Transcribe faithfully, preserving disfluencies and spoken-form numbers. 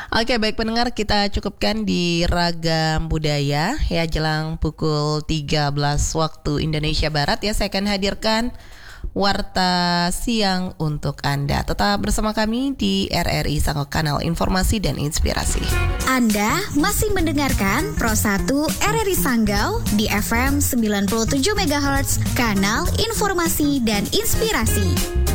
Oke, baik pendengar, kita cukupkan di Ragam Budaya ya, jelang pukul tiga belas waktu Indonesia Barat ya. Saya akan hadirkan Warta Siang untuk Anda. Tetap bersama kami di R R I Sango, Kanal Informasi dan Inspirasi. Anda masih mendengarkan Pro satu R R I Sanggau di F M sembilan puluh tujuh megahertz, Kanal Informasi dan Inspirasi.